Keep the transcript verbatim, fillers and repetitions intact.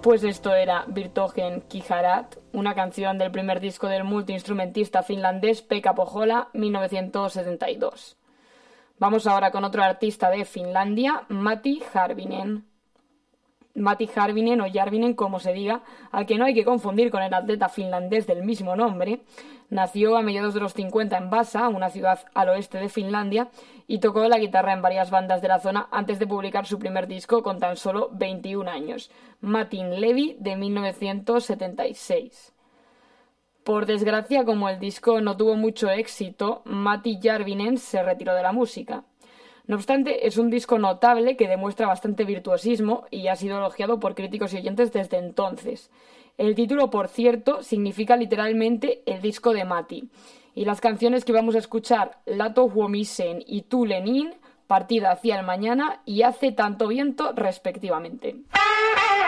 Pues esto era Virtogen Kiharat, una canción del primer disco del multiinstrumentista finlandés Pekka Pohjola, mil novecientos setenta y dos. Vamos ahora con otro artista de Finlandia, Matti Järvinen. Matti Järvinen o Järvinen, como se diga, al que no hay que confundir con el atleta finlandés del mismo nombre, nació a mediados de los cincuenta en Vasa, una ciudad al oeste de Finlandia, y tocó la guitarra en varias bandas de la zona antes de publicar su primer disco con tan solo veintiún años, Matin Levi, de mil novecientos setenta y seis. Por desgracia, como el disco no tuvo mucho éxito, Matti Järvinen se retiró de la música. No obstante, es un disco notable que demuestra bastante virtuosismo y ha sido elogiado por críticos y oyentes desde entonces. El título, por cierto, significa literalmente el disco de Matti. Y las canciones que vamos a escuchar, Lato Huomisen y Tu Lenin, Partida hacia el mañana y Hace tanto viento, respectivamente.